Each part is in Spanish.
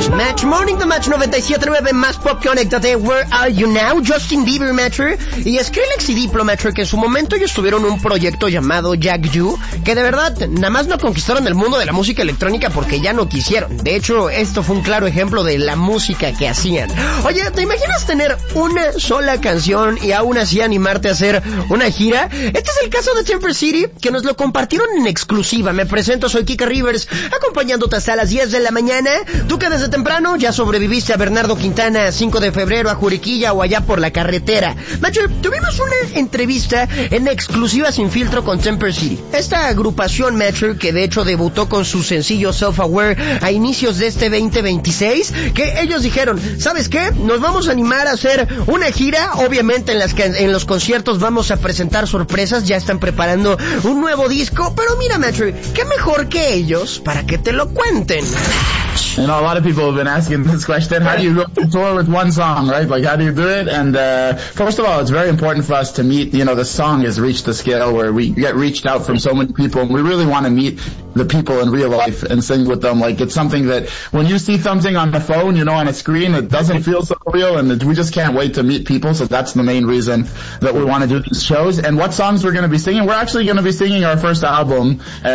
Match Morning, The Match 97.9, más pop, conéctate. Where are you now? Justin Bieber, Metro, y Skrillex y Diplo, Metro, que en su momento ellos tuvieron un proyecto llamado Jack You, que de verdad nada más no conquistaron el mundo de la música electrónica porque ya no quisieron. De hecho, esto fue un claro ejemplo de la música que hacían. Oye, ¿te imaginas tener una sola canción y aún así animarte a hacer una gira? Este es el caso de Temper City, que nos lo compartieron en exclusiva. Me presento, soy Kika Rivers, acompañándote hasta las 10 de la mañana. Tú que desde temprano ya sobreviviste a Bernardo Quintana, 5 de febrero, a Juriquilla o allá por la carretera. Macho, tuvimos una entrevista en exclusiva sin filtro con Temper City. Esta agrupación, Macho, que de hecho debutó con su sencillo Self-Aware a inicios de este 2026, que ellos dijeron, ¿sabes qué? Nos vamos a animar a hacer una gira. Obviamente en los conciertos vamos a presentar sorpresas, ya están preparando un nuevo disco, pero mira, Macho, ¿qué mejor que ellos para que te lo cuenten? You know, a lot of people have been asking this question. How do you go to tour with one song, right? Like, how do you do it? And first of all, it's very important for us to meet, you know, the song has reached the scale where we get reached out from so many people, and we really want to meet the people in real life and sing with them. Like, it's something that when you see something on the phone, you know, on a screen, it doesn't feel so real, and we just can't wait to meet people. So that's the main reason that we want to do these shows. And what songs we're going to be singing? We're actually going to be singing our first album.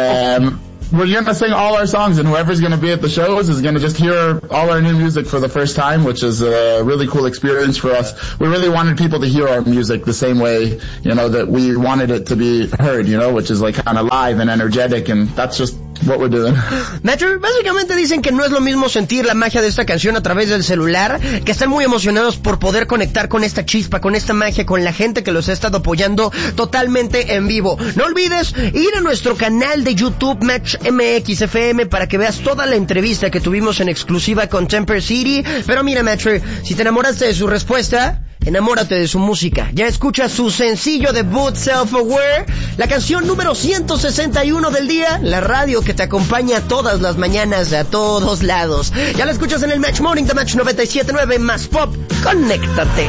We're going to sing all our songs, and whoever's going to be at the shows is going to just hear all our new music for the first time, which is a really cool experience for us. We really wanted people to hear our music the same way, you know, that we wanted it to be heard, you know, which is like kind of live and energetic, and that's just what we're doing. Nacho, básicamente dicen que no es lo mismo sentir la magia de esta canción a través del celular, que están muy emocionados por poder conectar con esta chispa, con esta magia, con la gente que los ha estado apoyando totalmente en vivo. No olvides ir a nuestro canal de YouTube, Match MXFM, para que veas toda la entrevista que tuvimos en exclusiva con Temper City. Pero mira, Match, si te enamoraste de su respuesta, enamórate de su música. Ya escuchas su sencillo debut, Self-Aware, la canción número 161 del día, la radio que te acompaña todas las mañanas a todos lados. Ya la escuchas en el Match Morning, The Match 97.9, más pop, conéctate.